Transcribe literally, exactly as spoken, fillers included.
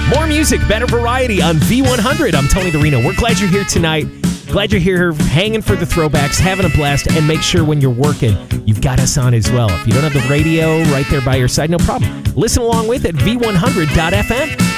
More music, better variety on V one hundred. I'm Tony DeRino. We're glad you're here tonight. Glad you're here hanging for the throwbacks, having a blast, and make sure when you're working, you've got us on as well. If you don't have the radio right there by your side, no problem. Listen along with it at V one hundred dot F M.